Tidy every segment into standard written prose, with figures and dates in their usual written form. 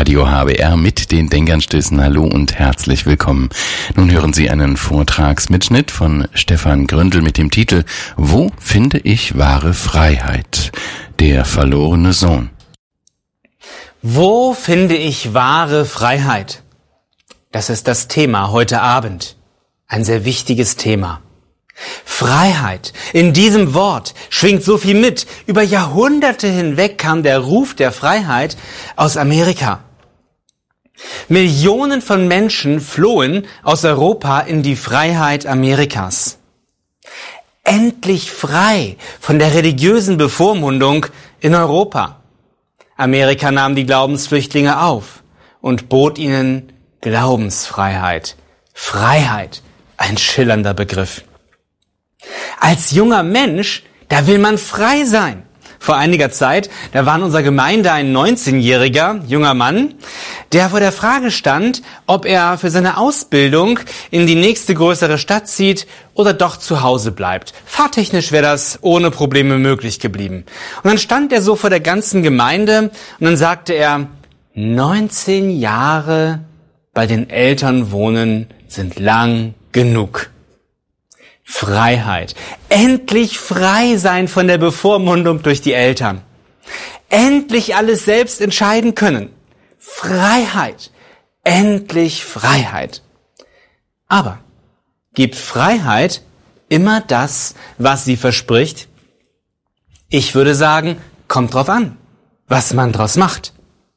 Radio HBR mit den Denkanstößen. Hallo und herzlich willkommen. Nun hören Sie einen Vortragsmitschnitt von Stefan Gründel mit dem Titel Wo finde ich wahre Freiheit? Der verlorene Sohn. Wo finde ich wahre Freiheit? Das ist das Thema heute Abend. Ein sehr wichtiges Thema. Freiheit. In diesem Wort schwingt so viel mit. Über Jahrhunderte hinweg kam der Ruf der Freiheit aus Amerika. Millionen von Menschen flohen aus Europa in die Freiheit Amerikas. Endlich frei von der religiösen Bevormundung in Europa. Amerika nahm die Glaubensflüchtlinge auf und bot ihnen Glaubensfreiheit. Freiheit, ein schillernder Begriff. Als junger Mensch, da will man frei sein. Vor einiger Zeit, da war in unserer Gemeinde ein 19-jähriger junger Mann, der vor der Frage stand, ob er für seine Ausbildung in die nächste größere Stadt zieht oder doch zu Hause bleibt. Fahrtechnisch wäre das ohne Probleme möglich geblieben. Und dann stand er so vor der ganzen Gemeinde und dann sagte er, 19 Jahre bei den Eltern wohnen sind lang genug. Freiheit. Endlich frei sein von der Bevormundung durch die Eltern. Endlich alles selbst entscheiden können. Freiheit. Endlich Freiheit. Aber gibt Freiheit immer das, was sie verspricht? Ich würde sagen, kommt drauf an, was man draus macht.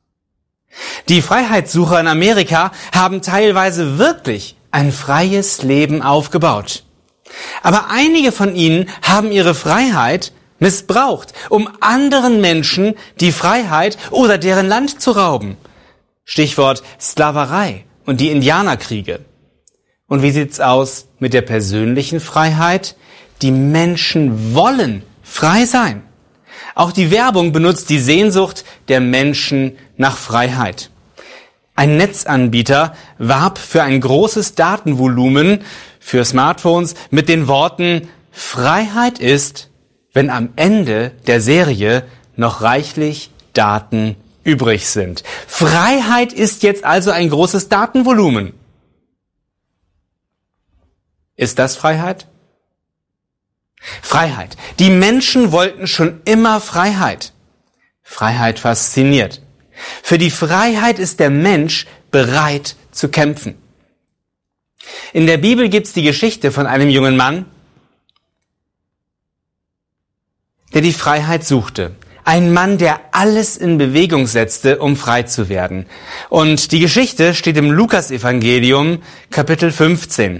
Die Freiheitssucher in Amerika haben teilweise wirklich ein freies Leben aufgebaut. Aber einige von ihnen haben ihre Freiheit missbraucht, um anderen Menschen die Freiheit oder deren Land zu rauben. Stichwort Sklaverei und die Indianerkriege. Und wie sieht's aus mit der persönlichen Freiheit? Die Menschen wollen frei sein. Auch die Werbung benutzt die Sehnsucht der Menschen nach Freiheit. Ein Netzanbieter warb für ein großes Datenvolumen für Smartphones mit den Worten, Freiheit ist, wenn am Ende der Serie noch reichlich Daten übrig sind. Freiheit ist jetzt also ein großes Datenvolumen. Ist das Freiheit? Freiheit. Die Menschen wollten schon immer Freiheit. Freiheit fasziniert. Für die Freiheit ist der Mensch bereit zu kämpfen. In der Bibel gibt's die Geschichte von einem jungen Mann, der die Freiheit suchte. Ein Mann, der alles in Bewegung setzte, um frei zu werden. Und die Geschichte steht im Lukas-Evangelium, Kapitel 15.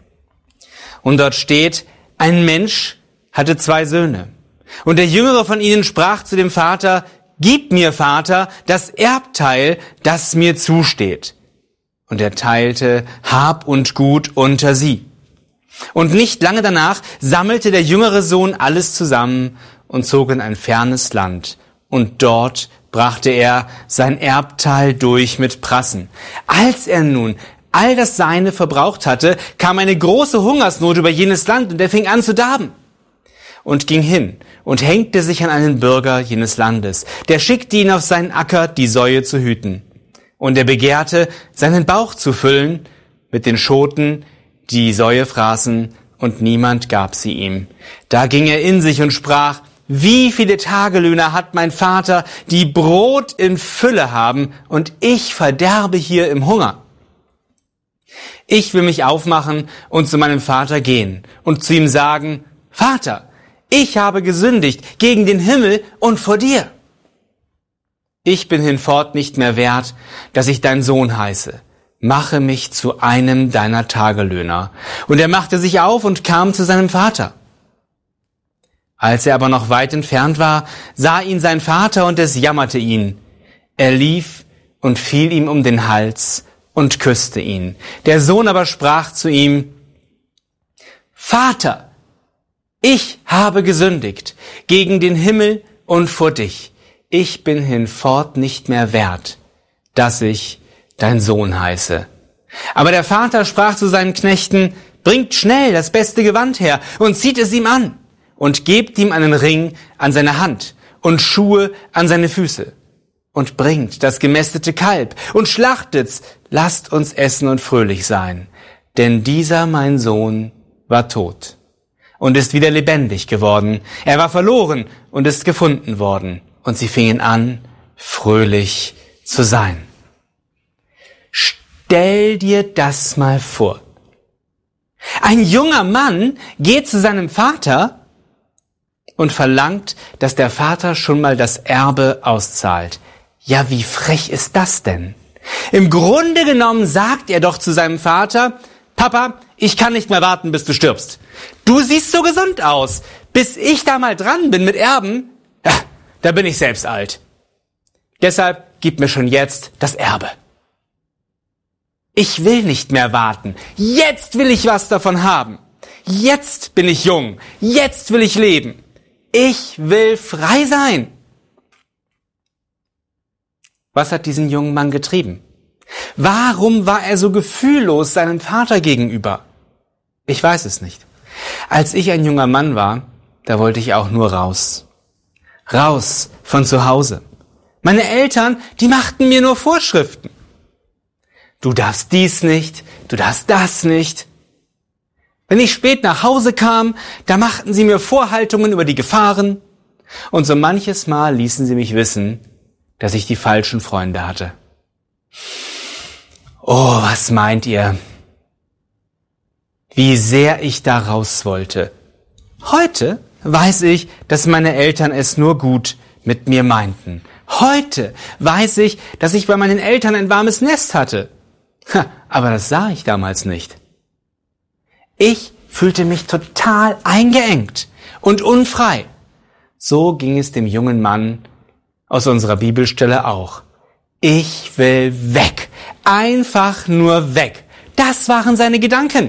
Und dort steht, ein Mensch hatte 2 Söhne. Und der jüngere von ihnen sprach zu dem Vater, Gib mir, Vater, das Erbteil, das mir zusteht. Und er teilte Hab und Gut unter sie. Und nicht lange danach sammelte der jüngere Sohn alles zusammen und zog in ein fernes Land. Und dort brachte er sein Erbteil durch mit Prassen. Als er nun all das Seine verbraucht hatte, kam eine große Hungersnot über jenes Land und er fing an zu darben. Und ging hin und hängte sich an einen Bürger jenes Landes. Der schickte ihn auf seinen Acker, die Säue zu hüten. Und er begehrte, seinen Bauch zu füllen mit den Schoten, die Säue fraßen, und niemand gab sie ihm. Da ging er in sich und sprach, wie viele Tagelöhner hat mein Vater, die Brot in Fülle haben, und ich verderbe hier im Hunger. Ich will mich aufmachen und zu meinem Vater gehen und zu ihm sagen, Vater, ich habe gesündigt gegen den Himmel und vor dir. Ich bin hinfort nicht mehr wert, dass ich dein Sohn heiße. Mache mich zu einem deiner Tagelöhner. Und er machte sich auf und kam zu seinem Vater. Als er aber noch weit entfernt war, sah ihn sein Vater und es jammerte ihn. Er lief und fiel ihm um den Hals und küsste ihn. Der Sohn aber sprach zu ihm, Vater, ich habe gesündigt gegen den Himmel und vor dich. Ich bin hinfort nicht mehr wert, dass ich dein Sohn heiße. Aber der Vater sprach zu seinen Knechten, bringt schnell das beste Gewand her und zieht es ihm an und gebt ihm einen Ring an seine Hand und Schuhe an seine Füße und bringt das gemästete Kalb und schlachtet's. Lasst uns essen und fröhlich sein. Denn dieser, mein Sohn, war tot und ist wieder lebendig geworden. Er war verloren und ist gefunden worden. Und sie fingen an, fröhlich zu sein. Stell dir das mal vor. Ein junger Mann geht zu seinem Vater und verlangt, dass der Vater schon mal das Erbe auszahlt. Ja, wie frech ist das denn? Im Grunde genommen sagt er doch zu seinem Vater: Papa, ich kann nicht mehr warten, bis du stirbst. Du siehst so gesund aus. Bis ich da mal dran bin mit Erben, ja, da bin ich selbst alt. Deshalb gib mir schon jetzt das Erbe. Ich will nicht mehr warten. Jetzt will ich was davon haben. Jetzt bin ich jung. Jetzt will ich leben. Ich will frei sein. Was hat diesen jungen Mann getrieben? Warum war er so gefühllos seinem Vater gegenüber? Ich weiß es nicht. Als ich ein junger Mann war, da wollte ich auch nur raus. Raus von zu Hause. Meine Eltern, die machten mir nur Vorschriften. Du darfst dies nicht, du darfst das nicht. Wenn ich spät nach Hause kam, da machten sie mir Vorhaltungen über die Gefahren. Und so manches Mal ließen sie mich wissen, dass ich die falschen Freunde hatte. Oh, was meint ihr? Wie sehr ich da raus wollte. Heute weiß ich, dass meine Eltern es nur gut mit mir meinten. Heute weiß ich, dass ich bei meinen Eltern ein warmes Nest hatte. Aber das sah ich damals nicht. Ich fühlte mich total eingeengt und unfrei. So ging es dem jungen Mann aus unserer Bibelstelle auch. Ich will weg. Einfach nur weg. Das waren seine Gedanken.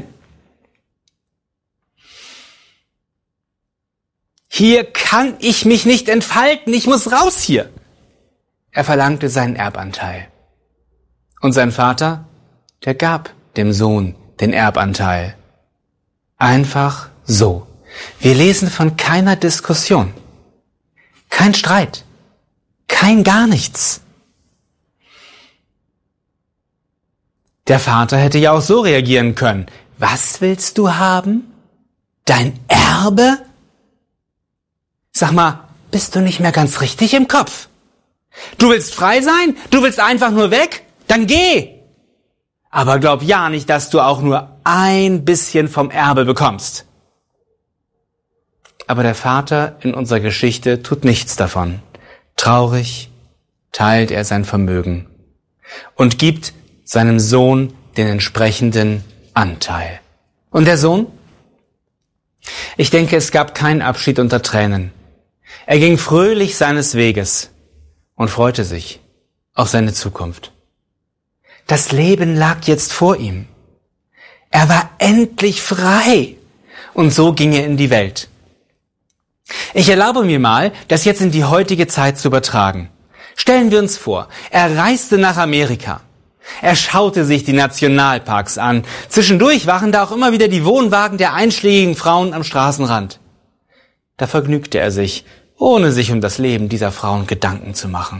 Hier kann ich mich nicht entfalten. Ich muss raus hier. Er verlangte seinen Erbanteil. Und sein Vater, der gab dem Sohn den Erbanteil. Einfach so. Wir lesen von keiner Diskussion. Kein Streit. Kein gar nichts. Der Vater hätte ja auch so reagieren können. Was willst du haben? Dein Erbe? Sag mal, bist du nicht mehr ganz richtig im Kopf? Du willst frei sein? Du willst einfach nur weg? Dann geh! Aber glaub ja nicht, dass du auch nur ein bisschen vom Erbe bekommst. Aber der Vater in unserer Geschichte tut nichts davon. Traurig teilt er sein Vermögen und gibt seinem Sohn den entsprechenden Anteil. Und der Sohn? Ich denke, es gab keinen Abschied unter Tränen. Er ging fröhlich seines Weges und freute sich auf seine Zukunft. Das Leben lag jetzt vor ihm. Er war endlich frei. Und so ging er in die Welt. Ich erlaube mir mal, das jetzt in die heutige Zeit zu übertragen. Stellen wir uns vor, er reiste nach Amerika. Er schaute sich die Nationalparks an. Zwischendurch waren da auch immer wieder die Wohnwagen der einschlägigen Frauen am Straßenrand. Da vergnügte er sich, ohne sich um das Leben dieser Frauen Gedanken zu machen.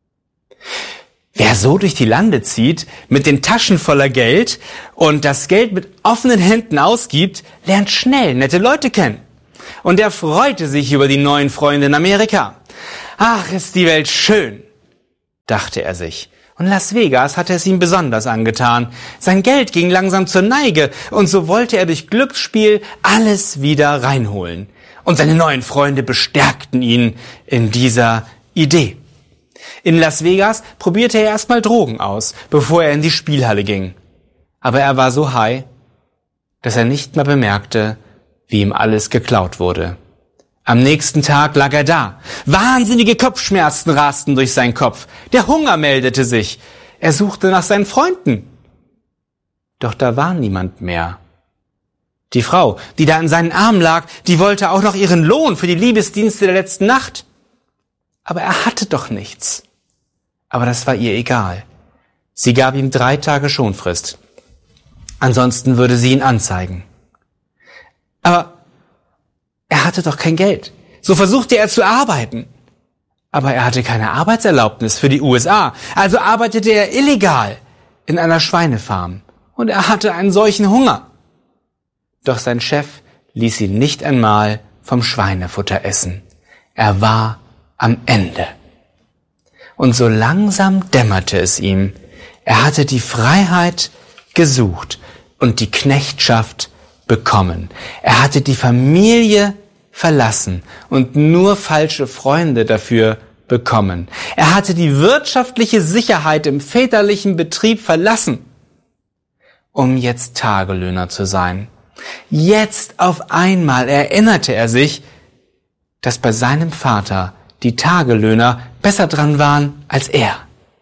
Wer so durch die Lande zieht, mit den Taschen voller Geld und das Geld mit offenen Händen ausgibt, lernt schnell nette Leute kennen. Und er freute sich über die neuen Freunde in Amerika. Ach, ist die Welt schön, dachte er sich. Und Las Vegas hatte es ihm besonders angetan. Sein Geld ging langsam zur Neige und so wollte er durch Glücksspiel alles wieder reinholen. Und seine neuen Freunde bestärkten ihn in dieser Idee. In Las Vegas probierte er erstmal Drogen aus, bevor er in die Spielhalle ging. Aber er war so high, dass er nicht mehr bemerkte, wie ihm alles geklaut wurde. Am nächsten Tag lag er da. Wahnsinnige Kopfschmerzen rasten durch seinen Kopf. Der Hunger meldete sich. Er suchte nach seinen Freunden. Doch da war niemand mehr. Die Frau, die da in seinen Armen lag, die wollte auch noch ihren Lohn für die Liebesdienste der letzten Nacht. Aber er hatte doch nichts. Aber das war ihr egal. Sie gab ihm 3 Tage Schonfrist. Ansonsten würde sie ihn anzeigen. Aber er hatte doch kein Geld. So versuchte er zu arbeiten. Aber er hatte keine Arbeitserlaubnis für die USA, also arbeitete er illegal in einer Schweinefarm. Und er hatte einen solchen Hunger. Doch sein Chef ließ ihn nicht einmal vom Schweinefutter essen. Er war am Ende. Und so langsam dämmerte es ihm. Er hatte die Freiheit gesucht und die Knechtschaft bekommen. Er hatte die Familie verlassen und nur falsche Freunde dafür bekommen. Er hatte die wirtschaftliche Sicherheit im väterlichen Betrieb verlassen, um jetzt Tagelöhner zu sein. Jetzt auf einmal erinnerte er sich, dass bei seinem Vater die Tagelöhner besser dran waren als er.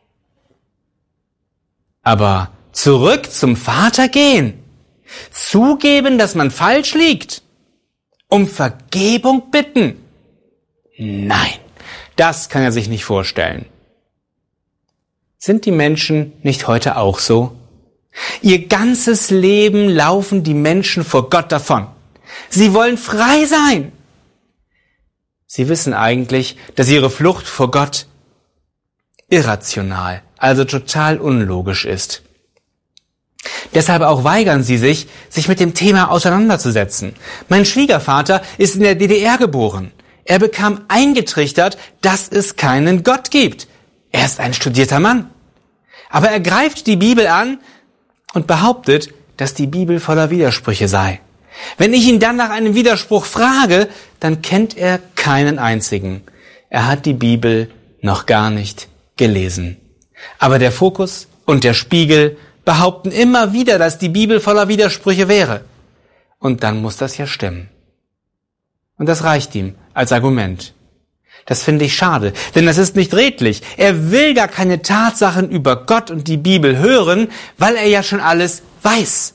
Aber zurück zum Vater gehen, zugeben, dass man falsch liegt, um Vergebung bitten? Nein, das kann er sich nicht vorstellen. Sind die Menschen nicht heute auch so? Ihr ganzes Leben laufen die Menschen vor Gott davon. Sie wollen frei sein. Sie wissen eigentlich, dass ihre Flucht vor Gott irrational, also total unlogisch ist. Deshalb auch weigern sie sich, sich mit dem Thema auseinanderzusetzen. Mein Schwiegervater ist in der DDR geboren. Er bekam eingetrichtert, dass es keinen Gott gibt. Er ist ein studierter Mann. Aber er greift die Bibel an und behauptet, dass die Bibel voller Widersprüche sei. Wenn ich ihn dann nach einem Widerspruch frage, dann kennt er keinen einzigen. Er hat die Bibel noch gar nicht gelesen. Aber der Fokus und der Spiegel behaupten immer wieder, dass die Bibel voller Widersprüche wäre. Und dann muss das ja stimmen. Und das reicht ihm als Argument. Das finde ich schade, denn das ist nicht redlich. Er will gar keine Tatsachen über Gott und die Bibel hören, weil er ja schon alles weiß.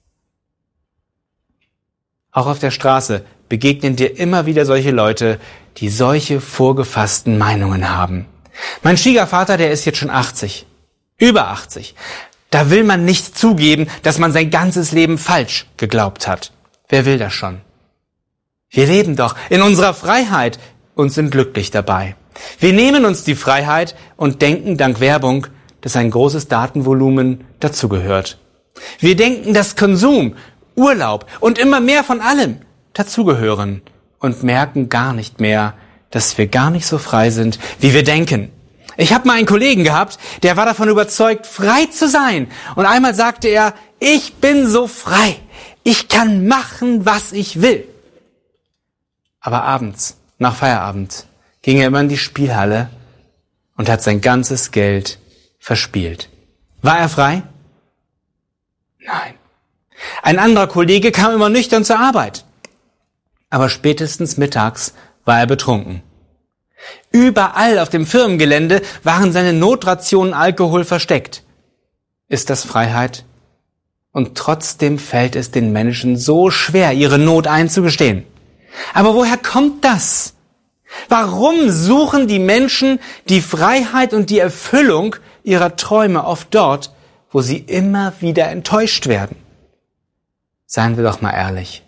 Auch auf der Straße begegnen dir immer wieder solche Leute, die solche vorgefassten Meinungen haben. Mein Schwiegervater, der ist jetzt schon 80, über 80. Da will man nicht zugeben, dass man sein ganzes Leben falsch geglaubt hat. Wer will das schon? Wir leben doch in unserer Freiheit und sind glücklich dabei. Wir nehmen uns die Freiheit und denken dank Werbung, dass ein großes Datenvolumen dazugehört. Wir denken, dass Konsum, Urlaub und immer mehr von allem dazugehören und merken gar nicht mehr, dass wir gar nicht so frei sind, wie wir denken. Ich habe mal einen Kollegen gehabt, der war davon überzeugt, frei zu sein. Und einmal sagte er, ich bin so frei. Ich kann machen, was ich will. Aber abends, nach Feierabend, ging er immer in die Spielhalle und hat sein ganzes Geld verspielt. War er frei? Nein. Ein anderer Kollege kam immer nüchtern zur Arbeit. Aber spätestens mittags war er betrunken. Überall auf dem Firmengelände waren seine Notrationen Alkohol versteckt. Ist das Freiheit? Und trotzdem fällt es den Menschen so schwer, ihre Not einzugestehen. Aber woher kommt das? Warum suchen die Menschen die Freiheit und die Erfüllung ihrer Träume oft dort, wo sie immer wieder enttäuscht werden? Seien wir doch mal ehrlich.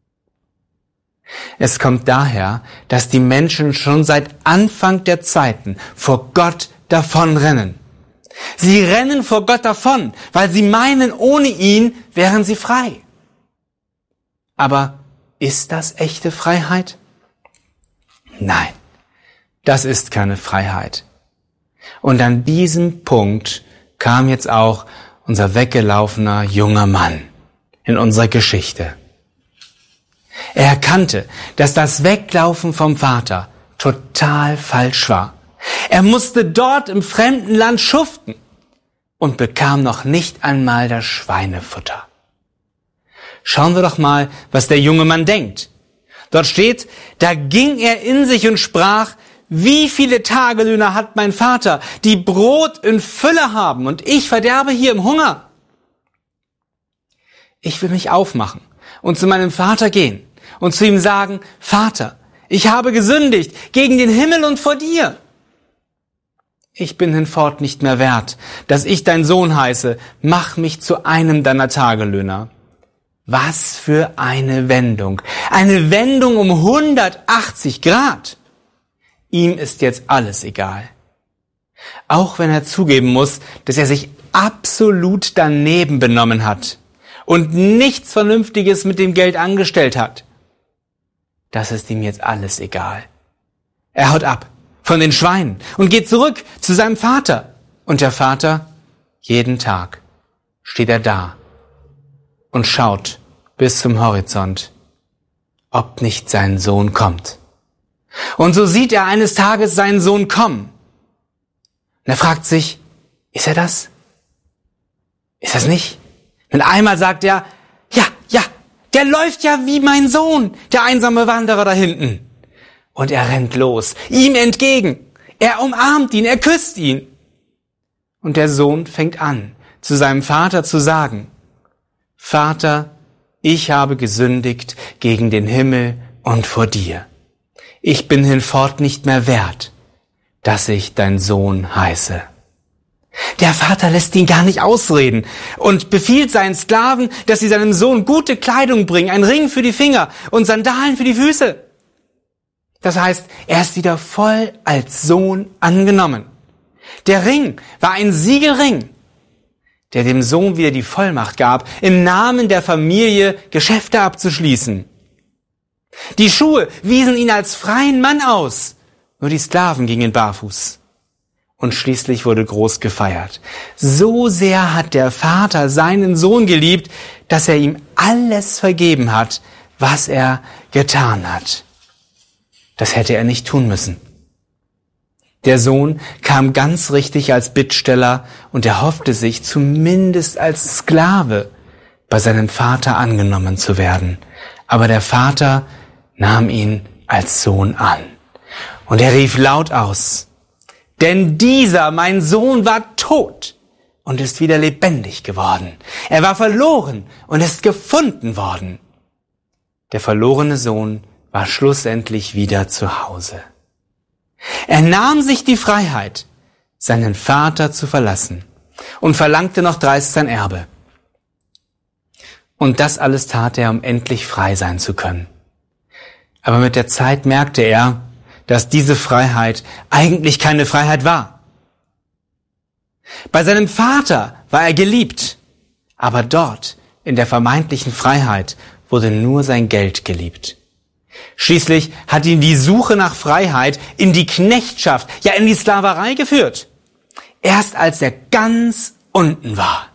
Es kommt daher, dass die Menschen schon seit Anfang der Zeiten vor Gott davonrennen. Sie rennen vor Gott davon, weil sie meinen, ohne ihn wären sie frei. Aber ist das echte Freiheit? Nein, das ist keine Freiheit. Und an diesem Punkt kam jetzt auch unser weggelaufener junger Mann in unserer Geschichte. Er erkannte, dass das Weglaufen vom Vater total falsch war. Er musste dort im fremden Land schuften und bekam noch nicht einmal das Schweinefutter. Schauen wir doch mal, was der junge Mann denkt. Dort steht, da ging er in sich und sprach, wie viele Tagelöhner hat mein Vater, die Brot in Fülle haben und ich verderbe hier im Hunger. Ich will mich aufmachen und zu meinem Vater gehen und zu ihm sagen, Vater, ich habe gesündigt gegen den Himmel und vor dir. Ich bin hinfort nicht mehr wert, dass ich dein Sohn heiße, mach mich zu einem deiner Tagelöhner. Was für eine Wendung um 180 Grad. Ihm ist jetzt alles egal. Auch wenn er zugeben muss, dass er sich absolut daneben benommen hat und nichts Vernünftiges mit dem Geld angestellt hat. Das ist ihm jetzt alles egal. Er haut ab von den Schweinen und geht zurück zu seinem Vater. Und der Vater, jeden Tag steht er da und schaut bis zum Horizont, ob nicht sein Sohn kommt. Und so sieht er eines Tages seinen Sohn kommen. Und er fragt sich, ist er das? Ist das nicht? Und einmal sagt er, ja, der läuft ja wie mein Sohn, der einsame Wanderer da hinten. Und er rennt los, ihm entgegen. Er umarmt ihn, er küsst ihn. Und der Sohn fängt an, zu seinem Vater zu sagen, Vater, ich habe gesündigt gegen den Himmel und vor dir. Ich bin hinfort nicht mehr wert, dass ich dein Sohn heiße. Der Vater lässt ihn gar nicht ausreden und befiehlt seinen Sklaven, dass sie seinem Sohn gute Kleidung bringen, einen Ring für die Finger und Sandalen für die Füße. Das heißt, er ist wieder voll als Sohn angenommen. Der Ring war ein Siegelring, der dem Sohn wieder die Vollmacht gab, im Namen der Familie Geschäfte abzuschließen. Die Schuhe wiesen ihn als freien Mann aus, nur die Sklaven gingen barfuß. Und schließlich wurde groß gefeiert. So sehr hat der Vater seinen Sohn geliebt, dass er ihm alles vergeben hat, was er getan hat. Das hätte er nicht tun müssen. Der Sohn kam ganz richtig als Bittsteller und er hoffte sich zumindest als Sklave bei seinem Vater angenommen zu werden. Aber der Vater nahm ihn als Sohn an. Und er rief laut aus, denn dieser, mein Sohn, war tot und ist wieder lebendig geworden. Er war verloren und ist gefunden worden. Der verlorene Sohn war schlussendlich wieder zu Hause. Er nahm sich die Freiheit, seinen Vater zu verlassen und verlangte noch dreist sein Erbe. Und das alles tat er, um endlich frei sein zu können. Aber mit der Zeit merkte er, dass diese Freiheit eigentlich keine Freiheit war. Bei seinem Vater war er geliebt, aber dort, in der vermeintlichen Freiheit, wurde nur sein Geld geliebt. Schließlich hat ihn die Suche nach Freiheit in die Knechtschaft, ja in die Sklaverei geführt. Erst als er ganz unten war,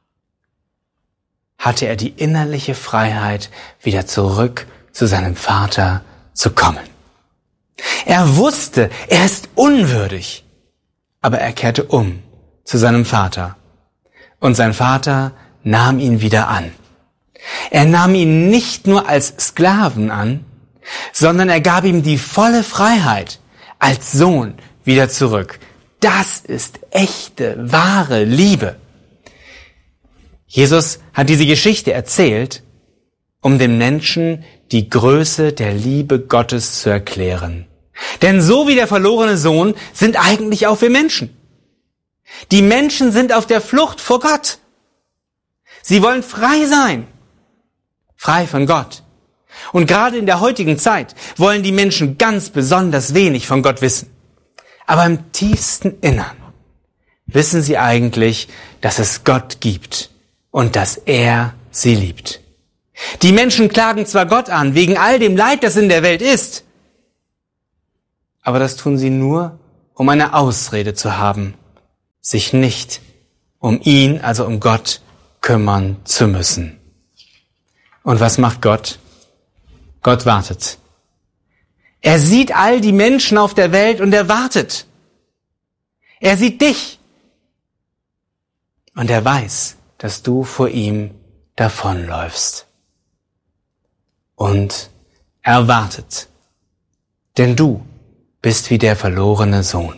hatte er die innerliche Freiheit, wieder zurück zu seinem Vater zu kommen. Er wusste, er ist unwürdig, aber er kehrte um zu seinem Vater. Und sein Vater nahm ihn wieder an. Er nahm ihn nicht nur als Sklaven an, sondern er gab ihm die volle Freiheit als Sohn wieder zurück. Das ist echte, wahre Liebe. Jesus hat diese Geschichte erzählt, um den Menschen die Größe der Liebe Gottes zu erklären. Denn so wie der verlorene Sohn sind eigentlich auch wir Menschen. Die Menschen sind auf der Flucht vor Gott. Sie wollen frei sein. Frei von Gott. Und gerade in der heutigen Zeit wollen die Menschen ganz besonders wenig von Gott wissen. Aber im tiefsten Innern wissen sie eigentlich, dass es Gott gibt und dass er sie liebt. Die Menschen klagen zwar Gott an, wegen all dem Leid, das in der Welt ist, aber das tun sie nur, um eine Ausrede zu haben, sich nicht um ihn, also um Gott, kümmern zu müssen. Und was macht Gott? Gott wartet. Er sieht all die Menschen auf der Welt und er wartet. Er sieht dich. Und er weiß, dass du vor ihm davonläufst. Und er wartet. Denn du bist wie der verlorene Sohn.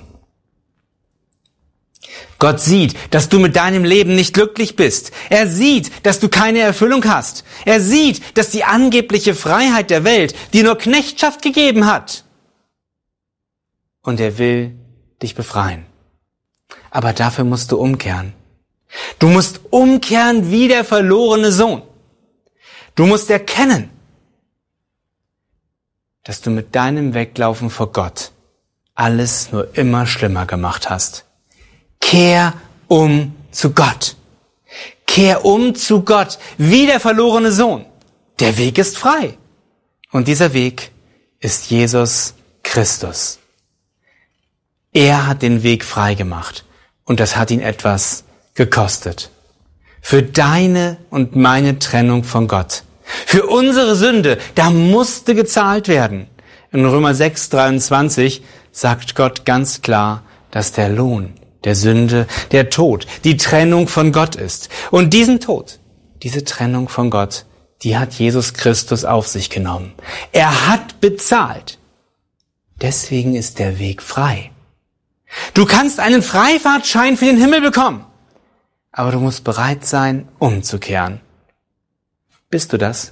Gott sieht, dass du mit deinem Leben nicht glücklich bist. Er sieht, dass du keine Erfüllung hast. Er sieht, dass die angebliche Freiheit der Welt dir nur Knechtschaft gegeben hat. Und er will dich befreien. Aber dafür musst du umkehren. Du musst umkehren wie der verlorene Sohn. Du musst erkennen, dass du mit deinem Weglaufen vor Gott alles nur immer schlimmer gemacht hast. Kehr um zu Gott. Kehr um zu Gott, wie der verlorene Sohn. Der Weg ist frei. Und dieser Weg ist Jesus Christus. Er hat den Weg frei gemacht. Und das hat ihn etwas gekostet. Für deine und meine Trennung von Gott. Für unsere Sünde, da musste gezahlt werden. In Römer 6,23 sagt Gott ganz klar, dass der Lohn der Sünde der Tod, die Trennung von Gott ist. Und diesen Tod, diese Trennung von Gott, die hat Jesus Christus auf sich genommen. Er hat bezahlt. Deswegen ist der Weg frei. Du kannst einen Freifahrtschein für den Himmel bekommen, aber du musst bereit sein, umzukehren. Bist du das?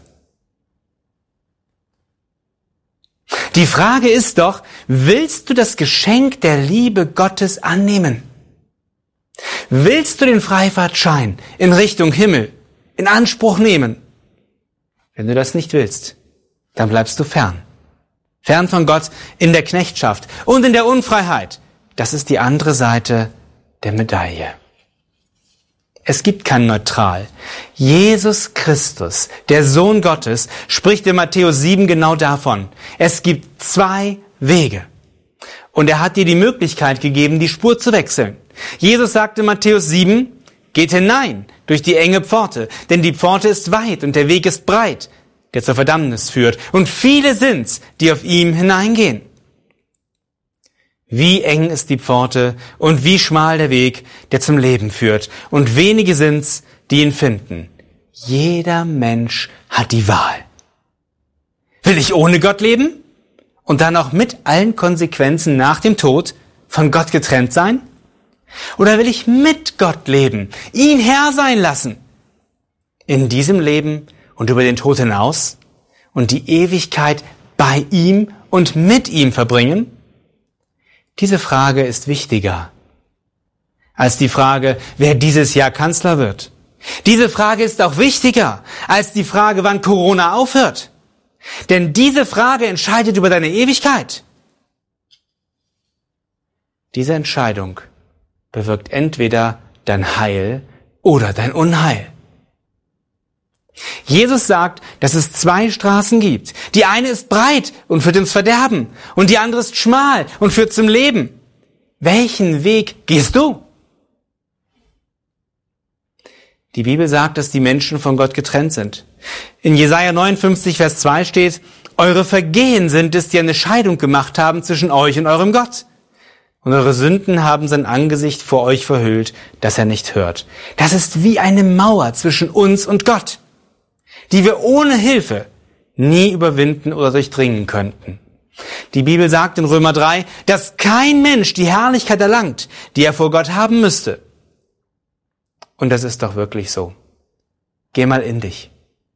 Die Frage ist doch, willst du das Geschenk der Liebe Gottes annehmen? Willst du den Freifahrtschein in Richtung Himmel in Anspruch nehmen? Wenn du das nicht willst, dann bleibst du fern. Fern von Gott in der Knechtschaft und in der Unfreiheit. Das ist die andere Seite der Medaille. Es gibt kein Neutral. Jesus Christus, der Sohn Gottes, spricht in Matthäus 7 genau davon. Es gibt 2 Wege. Und er hat dir die Möglichkeit gegeben, die Spur zu wechseln. Jesus sagte in Matthäus 7, geht hinein durch die enge Pforte, denn die Pforte ist weit und der Weg ist breit, der zur Verdammnis führt. Und viele sind's, die auf ihm hineingehen. Wie eng ist die Pforte und wie schmal der Weg, der zum Leben führt. Und wenige sind's, die ihn finden. Jeder Mensch hat die Wahl. Will ich ohne Gott leben und dann auch mit allen Konsequenzen nach dem Tod von Gott getrennt sein? Oder will ich mit Gott leben, ihn Herr sein lassen? In diesem Leben und über den Tod hinaus und die Ewigkeit bei ihm und mit ihm verbringen? Diese Frage ist wichtiger als die Frage, wer dieses Jahr Kanzler wird. Diese Frage ist auch wichtiger als die Frage, wann Corona aufhört. Denn diese Frage entscheidet über deine Ewigkeit. Diese Entscheidung bewirkt entweder dein Heil oder dein Unheil. Jesus sagt, dass es 2 Straßen gibt. Die eine ist breit und führt ins Verderben und die andere ist schmal und führt zum Leben. Welchen Weg gehst du? Die Bibel sagt, dass die Menschen von Gott getrennt sind. In Jesaja 59, Vers 2 steht, eure Vergehen sind es, die eine Scheidung gemacht haben zwischen euch und eurem Gott. Und eure Sünden haben sein Angesicht vor euch verhüllt, dass er nicht hört. Das ist wie eine Mauer zwischen uns und Gott, die wir ohne Hilfe nie überwinden oder durchdringen könnten. Die Bibel sagt in Römer 3, dass kein Mensch die Herrlichkeit erlangt, die er vor Gott haben müsste. Und das ist doch wirklich so. Geh mal in dich.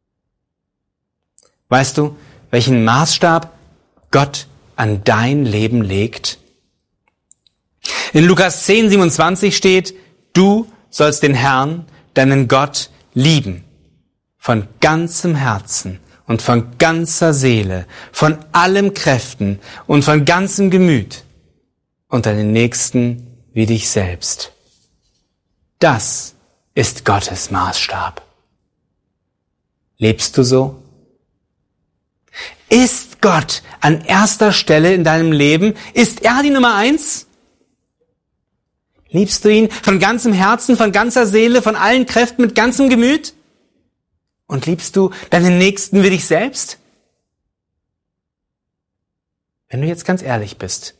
Weißt du, welchen Maßstab Gott an dein Leben legt? In Lukas 10, 27 steht, du sollst den Herrn, deinen Gott, lieben. Von ganzem Herzen und von ganzer Seele, von allen Kräften und von ganzem Gemüt und deinen Nächsten wie dich selbst. Das ist Gottes Maßstab. Lebst du so? Ist Gott an erster Stelle in deinem Leben? Ist er die Nummer 1? Liebst du ihn von ganzem Herzen, von ganzer Seele, von allen Kräften, mit ganzem Gemüt? Und liebst du deinen Nächsten wie dich selbst? Wenn du jetzt ganz ehrlich bist,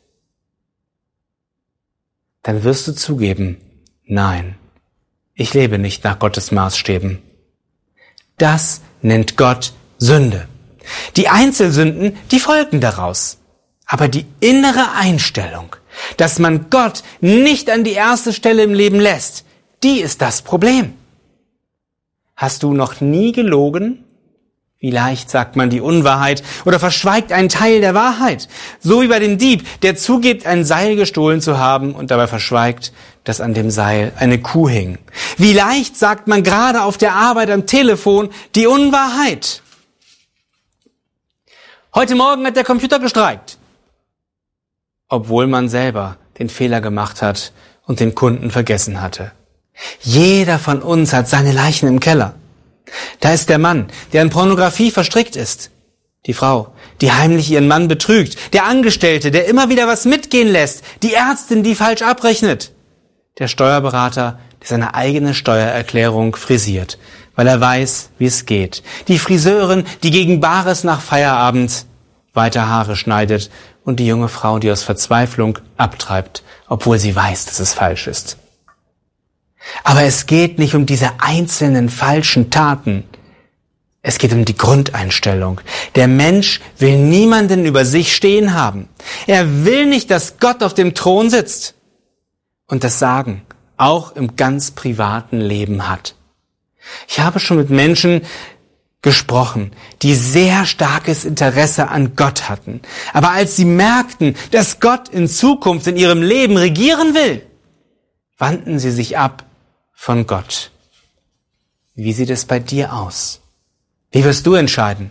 dann wirst du zugeben, nein, ich lebe nicht nach Gottes Maßstäben. Das nennt Gott Sünde. Die Einzelsünden, die folgen daraus. Aber die innere Einstellung, dass man Gott nicht an die erste Stelle im Leben lässt, die ist das Problem. Hast du noch nie gelogen? Vielleicht sagt man die Unwahrheit oder verschweigt einen Teil der Wahrheit. So wie bei dem Dieb, der zugibt, ein Seil gestohlen zu haben und dabei verschweigt, dass an dem Seil eine Kuh hing. Wie leicht sagt man gerade auf der Arbeit am Telefon die Unwahrheit. Heute Morgen hat der Computer gestreikt. obwohl man selber den Fehler gemacht hat und den Kunden vergessen hatte. Jeder von uns hat seine Leichen im Keller. Da ist der Mann, der in Pornografie verstrickt ist. Die Frau, die heimlich ihren Mann betrügt. Der Angestellte, der immer wieder was mitgehen lässt. Die Ärztin, die falsch abrechnet. Der Steuerberater, der seine eigene Steuererklärung frisiert, weil er weiß, wie es geht. Die Friseurin, die gegen Bares nach Feierabend weiter Haare schneidet. Und die junge Frau, die aus Verzweiflung abtreibt, obwohl sie weiß, dass es falsch ist. Aber es geht nicht um diese einzelnen falschen Taten. Es geht um die Grundeinstellung. Der Mensch will niemanden über sich stehen haben. Er will nicht, dass Gott auf dem Thron sitzt und das Sagen auch im ganz privaten Leben hat. Ich habe schon mit Menschen gesprochen, die sehr starkes Interesse an Gott hatten. Aber als sie merkten, dass Gott in Zukunft in ihrem Leben regieren will, wandten sie sich ab von Gott. Wie sieht es bei dir aus? Wie wirst du entscheiden?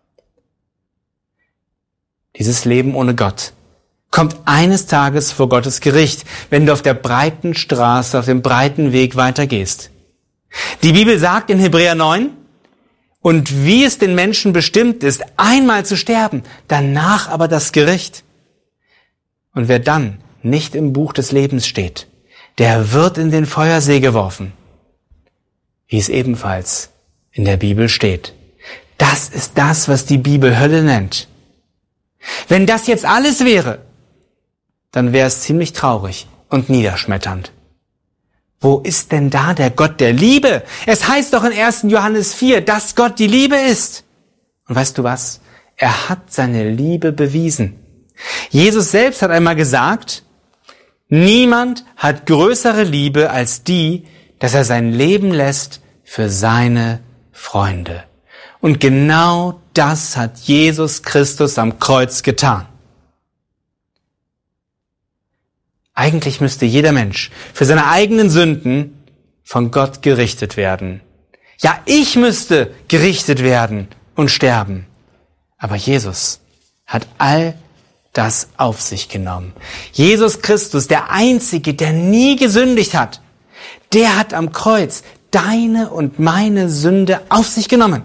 Dieses Leben ohne Gott kommt eines Tages vor Gottes Gericht, wenn du auf der breiten Straße, auf dem breiten Weg weitergehst. Die Bibel sagt in Hebräer 9, und wie es den Menschen bestimmt ist, einmal zu sterben, danach aber das Gericht. Und wer dann nicht im Buch des Lebens steht, der wird in den Feuersee geworfen, wie es ebenfalls in der Bibel steht. Das ist das, was die Bibel Hölle nennt. Wenn das jetzt alles wäre, dann wäre es ziemlich traurig und niederschmetternd. Wo ist denn da der Gott der Liebe? Es heißt doch in 1. Johannes 4, dass Gott die Liebe ist. Und weißt du was? Er hat seine Liebe bewiesen. Jesus selbst hat einmal gesagt, niemand hat größere Liebe als die, dass er sein Leben lässt für seine Freunde. Und genau das hat Jesus Christus am Kreuz getan. Eigentlich müsste jeder Mensch für seine eigenen Sünden von Gott gerichtet werden. Ja, ich müsste gerichtet werden und sterben. Aber Jesus hat all das auf sich genommen. Jesus Christus, der Einzige, der nie gesündigt hat, der hat am Kreuz deine und meine Sünde auf sich genommen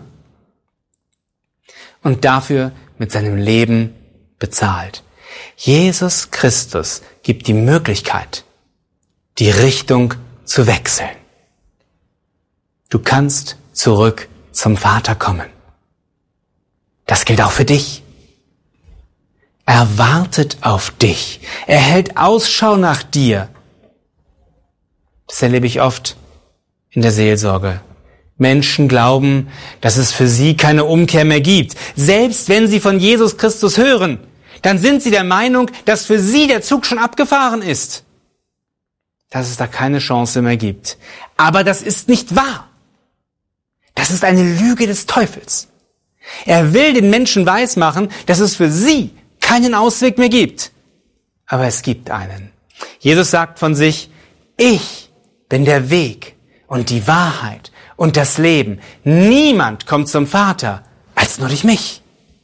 und dafür mit seinem Leben bezahlt. Jesus Christus gibt die Möglichkeit, die Richtung zu wechseln. Du kannst zurück zum Vater kommen. Das gilt auch für dich. Er wartet auf dich. Er hält Ausschau nach dir. Das erlebe ich oft in der Seelsorge. Menschen glauben, dass es für sie keine Umkehr mehr gibt. Selbst wenn sie von Jesus Christus hören, dann sind sie der Meinung, dass für sie der Zug schon abgefahren ist. Dass es da keine Chance mehr gibt. Aber das ist nicht wahr. Das ist eine Lüge des Teufels. Er will den Menschen weismachen, dass es für sie keinen Ausweg mehr gibt. Aber es gibt einen. Jesus sagt von sich, ich bin der Weg und die Wahrheit und das Leben. Niemand kommt zum Vater als nur durch mich.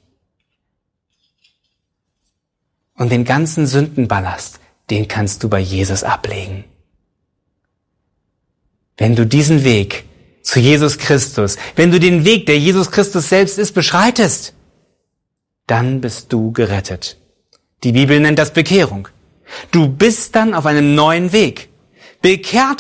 Und den ganzen Sündenballast, den kannst du bei Jesus ablegen. Wenn du diesen Weg zu Jesus Christus, wenn du den Weg, der Jesus Christus selbst ist, beschreitest, dann bist du gerettet. Die Bibel nennt das Bekehrung. Du bist dann auf einem neuen Weg. Bekehrt